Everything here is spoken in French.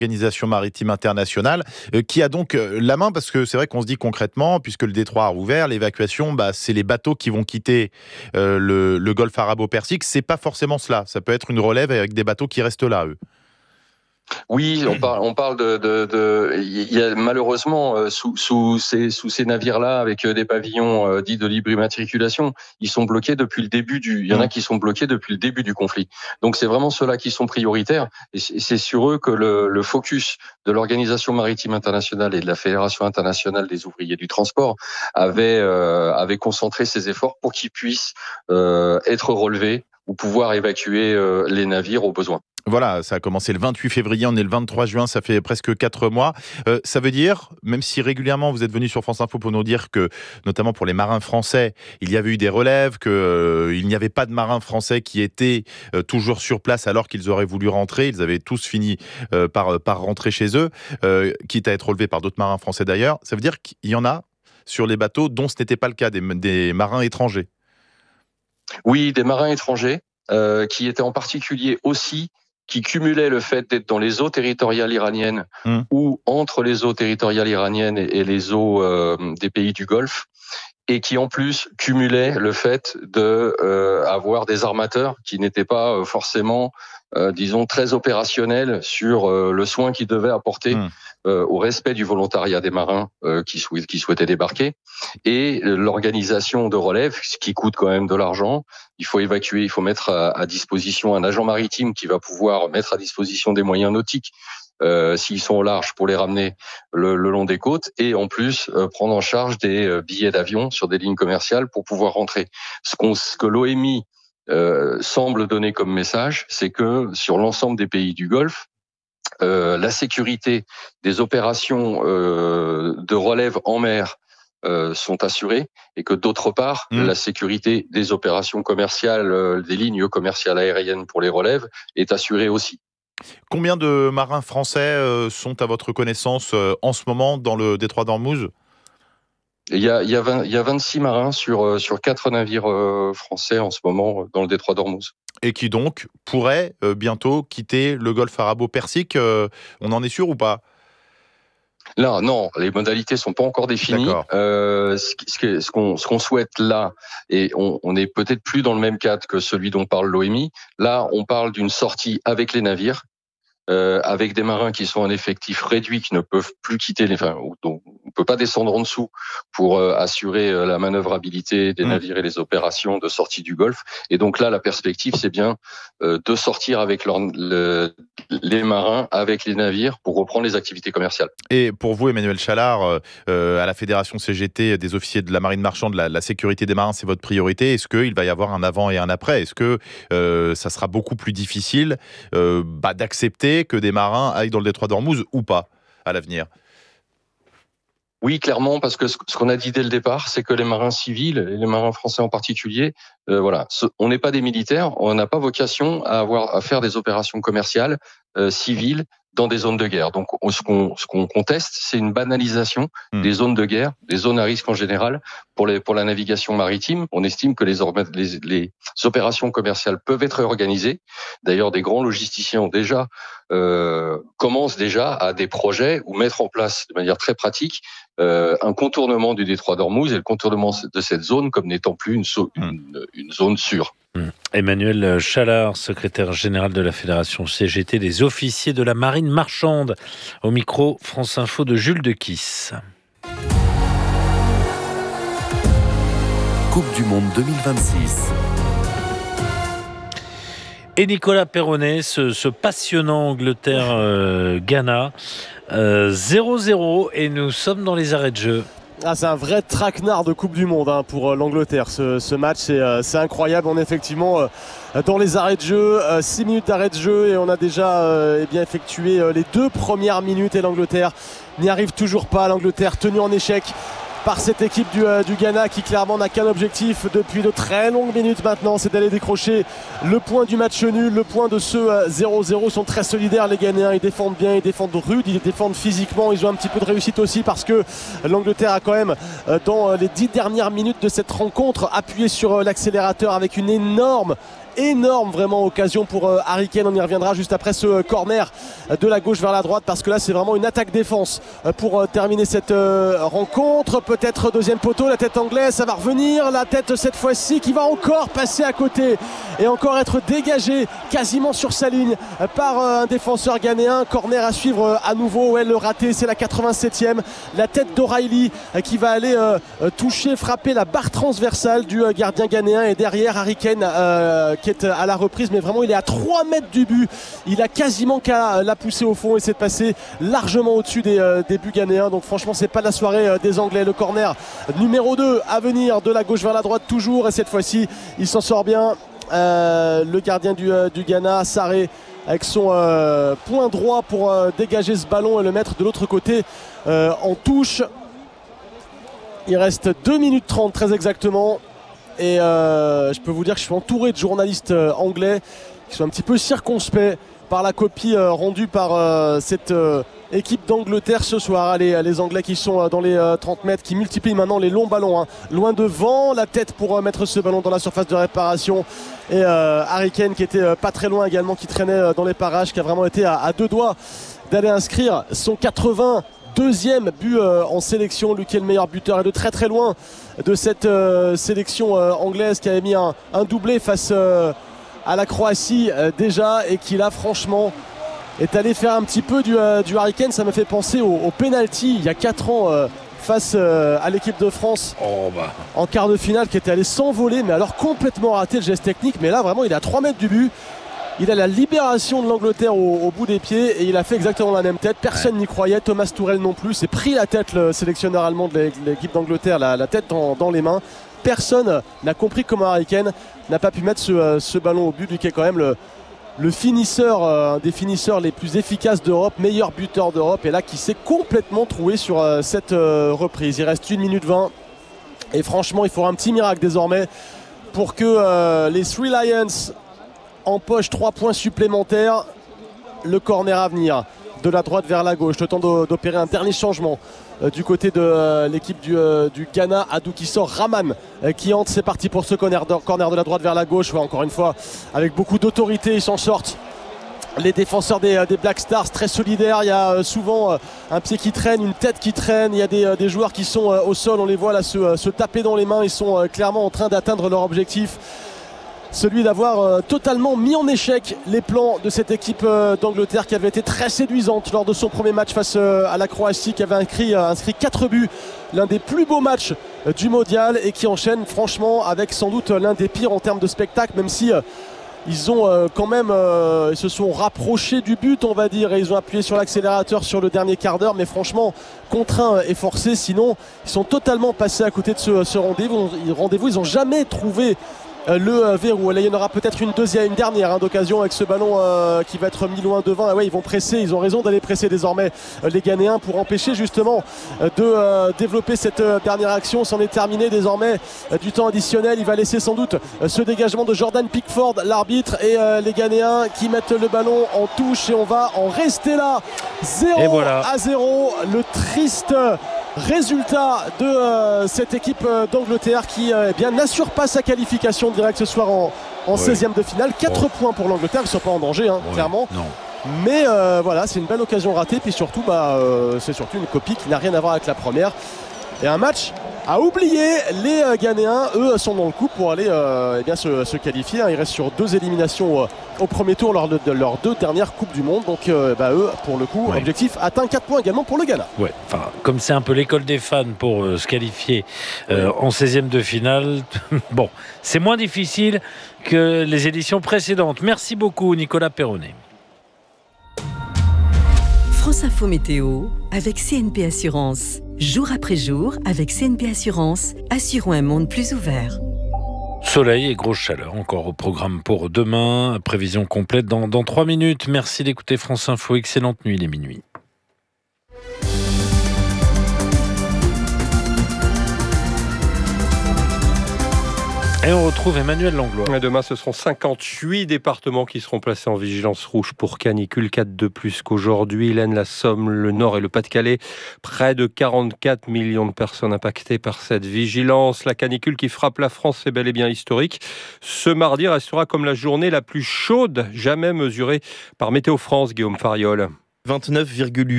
l'Organisation maritime internationale, qui a donc la main, parce que c'est vrai qu'on se dit concrètement, puisque le détroit a rouvert, l'évacuation, c'est les bateaux qui vont quitter le golfe arabo-persique. C'est pas forcément cela. Ça peut être une relève avec des bateaux qui restent là, eux. Oui, on parle il y a malheureusement sous ces navires-là avec des pavillons dits de libre immatriculation, ils sont bloqués depuis le début il y en a qui sont bloqués depuis le début du conflit. Donc c'est vraiment ceux-là qui sont prioritaires et c'est sur eux que le focus de l'Organisation maritime internationale et de la Fédération internationale des ouvriers du transport avait concentré ses efforts pour qu'ils puissent être relevés ou pouvoir évacuer les navires au besoin. Voilà, ça a commencé le 28 février, on est le 23 juin, ça fait presque 4 mois. Ça veut dire, même si régulièrement vous êtes venu sur France Info pour nous dire que, notamment pour les marins français, il y avait eu des relèves, qu'il n'y avait pas de marins français qui étaient toujours sur place alors qu'ils auraient voulu rentrer. Ils avaient tous fini par rentrer chez eux, quitte à être relevés par d'autres marins français d'ailleurs. Ça veut dire qu'il y en a sur les bateaux dont ce n'était pas le cas, des marins étrangers. Oui, des marins étrangers qui étaient en particulier aussi qui cumulaient le fait d'être dans les eaux territoriales iraniennes ou entre les eaux territoriales iraniennes et les eaux des pays du Golfe, et qui en plus cumulaient le fait de avoir des armateurs qui n'étaient pas forcément, disons, très opérationnels sur le soin qu'ils devaient apporter au respect du volontariat des marins qui souhaitaient débarquer, et l'organisation de relève, ce qui coûte quand même de l'argent. Il faut évacuer, il faut mettre à disposition un agent maritime qui va pouvoir mettre à disposition des moyens nautiques s'ils sont au large pour les ramener le long des côtes, et en plus prendre en charge des billets d'avion sur des lignes commerciales pour pouvoir rentrer. Ce que l'OMI semble donner comme message, c'est que sur l'ensemble des pays du Golfe, la sécurité des opérations de relève en mer sont assurées, et que d'autre part, la sécurité des opérations commerciales, des lignes commerciales aériennes pour les relèves est assurée aussi. Combien de marins français sont à votre connaissance en ce moment dans le détroit d'Ormuz ? Il y a 26 marins sur 4 navires français en ce moment dans le détroit d'Ormuz. Et qui donc pourraient bientôt quitter le golfe arabo-persique. On en est sûr ou pas ? Là, non, les modalités sont pas encore définies. Ce qu'on souhaite là, et on est peut-être plus dans le même cadre que celui dont parle l'OMI. Là, on parle d'une sortie avec les navires, avec des marins qui sont en effectif réduit, qui ne peuvent plus quitter donc on peut pas descendre en dessous pour assurer la manœuvrabilité des navires et les opérations de sortie du Golfe. Et donc là, la perspective, c'est bien de sortir avec les marins, avec les navires, pour reprendre les activités commerciales. Et pour vous, Emmanuel Chalard, à la Fédération CGT des officiers de la marine marchande, la sécurité des marins, c'est votre priorité. Est-ce qu'il va y avoir un avant et un après ? Est-ce que ça sera beaucoup plus difficile d'accepter que des marins aillent dans le détroit d'Ormuz ou pas à l'avenir ? Oui, clairement, parce que ce qu'on a dit dès le départ, c'est que les marins civils, et les marins français en particulier, on n'est pas des militaires, on n'a pas vocation à faire des opérations commerciales civiles dans des zones de guerre. Donc, ce qu'on conteste, c'est une banalisation des zones de guerre, des zones à risque en général pour la navigation maritime. On estime que les opérations commerciales peuvent être organisées. D'ailleurs, des grands logisticiens commencent déjà à des projets ou mettre en place de manière très pratique un contournement du détroit d'Ormuz et le contournement de cette zone comme n'étant plus une zone sûre. Emmanuel Chalard, secrétaire général de la Fédération CGT des officiers de la marine marchande, au micro France Info de Jules Dequisse. Coupe du Monde 2026. Et Nicolas Perronnet, ce passionnant Angleterre-Ghana, 0-0, et nous sommes dans les arrêts de jeu. C'est un vrai traquenard de Coupe du Monde pour l'Angleterre. Ce match, c'est incroyable. On est effectivement dans les arrêts de jeu, 6 minutes d'arrêt de jeu, et on a déjà effectué les 2 premières minutes, et l'Angleterre n'y arrive toujours pas. L'Angleterre tenue en échec par cette équipe du Ghana, qui clairement n'a qu'un objectif depuis de très longues minutes maintenant, c'est d'aller décrocher le point du match nul, le point de ce 0-0. Ils sont très solidaires, les Ghanéens, ils défendent bien, ils défendent rude, ils défendent physiquement, ils ont un petit peu de réussite aussi, parce que l'Angleterre a quand même, dans les 10 dernières minutes de cette rencontre, appuyé sur l'accélérateur avec une énorme énorme vraiment occasion pour Harry Kane. On y reviendra juste après ce corner de la gauche vers la droite, parce que là c'est vraiment une attaque-défense pour terminer cette rencontre. Peut-être deuxième poteau, la tête anglaise, ça va revenir, la tête cette fois-ci qui va encore passer à côté et encore être dégagée quasiment sur sa ligne par un défenseur ghanéen. Corner à suivre à nouveau. Ouais, le raté, c'est la 87e. La tête d'O'Reilly qui va aller toucher, frapper la barre transversale du gardien ghanéen, et derrière Harry Kane qui est à la reprise, mais vraiment il est à 3 mètres du but. Il a quasiment qu'à la pousser au fond et c'est de passer largement au-dessus des buts ghanéens. Donc franchement c'est pas la soirée des Anglais. Le corner numéro 2 à venir de la gauche vers la droite toujours, et cette fois-ci il s'en sort bien. Le gardien du Ghana, Sarré, avec son point droit pour dégager ce ballon et le mettre de l'autre côté en touche. Il reste 2 minutes 30 très exactement, et je peux vous dire que je suis entouré de journalistes anglais qui sont un petit peu circonspects par la copie rendue par cette équipe d'Angleterre ce soir. Les Anglais qui sont dans les 30 mètres, qui multiplient maintenant les longs ballons, loin devant, la tête pour mettre ce ballon dans la surface de réparation, et Harry Kane qui était pas très loin également, qui traînait dans les parages, qui a vraiment été à 2 doigts d'aller inscrire son 82e but en sélection. Lui qui est le meilleur buteur et de très très loin de cette sélection anglaise, qui avait mis un doublé face à la Croatie déjà, et qui là franchement est allé faire un petit peu du Harry Kane. Ça me fait penser au penalty il y a 4 ans face à l'équipe de France en quart de finale, qui était allé s'envoler, mais alors complètement raté le geste technique. Mais là vraiment il est à 3 mètres du but, il a la libération de l'Angleterre au bout des pieds, et il a fait exactement la même tête. Personne n'y croyait, Thomas Tuchel non plus, s'est pris la tête, le sélectionneur allemand de l'équipe d'Angleterre, la tête dans les mains. Personne n'a compris comment Harry Kane n'a pas pu mettre ce ballon au but, lui qui est quand même le finisseur, un des finisseurs les plus efficaces d'Europe, meilleur buteur d'Europe, et là qui s'est complètement troué sur cette reprise. Il reste 1 minute 20, et franchement il faut un petit miracle désormais pour que les Three Lions empochent 3 points supplémentaires. Le corner à venir de la droite vers la gauche, le temps d'opérer un dernier changement du côté de l'équipe du Ghana. Adou qui sort, Raman qui entre. C'est parti pour ce corner de la droite vers la gauche. Ouais, encore une fois avec beaucoup d'autorité ils s'en sortent, les défenseurs des Black Stars, très solidaires. Il y a souvent un pied qui traîne, une tête qui traîne. Il y a des joueurs qui sont au sol, on les voit là se taper dans les mains. Ils sont clairement en train d'atteindre leur objectif, celui d'avoir totalement mis en échec les plans de cette équipe d'Angleterre, qui avait été très séduisante lors de son premier match face à la Croatie, qui avait inscrit 4 buts, l'un des plus beaux matchs du mondial, et qui enchaîne franchement avec sans doute l'un des pires en termes de spectacle, même si ils ont quand même ils se sont rapprochés du but, on va dire, et ils ont appuyé sur l'accélérateur sur le dernier quart d'heure, mais franchement contraints et forcés, sinon ils sont totalement passés à côté de ce rendez-vous. Ils n'ont jamais trouvé le verrou. Là il y en aura peut-être une dernière d'occasion avec ce ballon qui va être mis loin devant. Ah ouais, ils vont presser, ils ont raison d'aller presser désormais les Ghanéens, pour empêcher justement de développer cette dernière action. C'en est terminé désormais du temps additionnel. Il va laisser sans doute ce dégagement de Jordan Pickford, l'arbitre, et les Ghanéens qui mettent le ballon en touche, et on va en rester là, 0-0. Le triste résultat de cette équipe d'Angleterre qui n'assure pas sa qualification directe ce soir en 16e de finale. 4 points pour l'Angleterre, ils ne sont pas en danger clairement. Non. Mais voilà, c'est une belle occasion ratée, puis surtout c'est surtout une copie qui n'a rien à voir avec la première, et un match à oublier. Les Ghanéens, eux, sont dans le coup pour aller se qualifier. Ils restent sur 2 éliminations au premier tour lors de leurs 2 dernières Coupes du Monde. Donc eux, pour le coup, objectif atteint, 4 points également pour le Ghana. Ouais, comme c'est un peu l'école des fans pour se qualifier en 16e de finale, bon, c'est moins difficile que les éditions précédentes. Merci beaucoup Nicolas Perronnet. France Info Météo avec CNP Assurance. Jour après jour, avec CNP Assurance, assurons un monde plus ouvert. Soleil et grosse chaleur encore au programme pour demain. Prévision complète dans 3 minutes. Merci d'écouter France Info. Excellente nuit, il est minuit. Et on retrouve Emmanuel Langlois. Et demain, ce seront 58 départements qui seront placés en vigilance rouge pour canicule, 4 de plus qu'aujourd'hui. L'Aisne, la Somme, le Nord et le Pas-de-Calais. Près de 44 millions de personnes impactées par cette vigilance. La canicule qui frappe la France est bel et bien historique. Ce mardi restera comme la journée la plus chaude jamais mesurée par Météo France, Guillaume Fariol. 29,8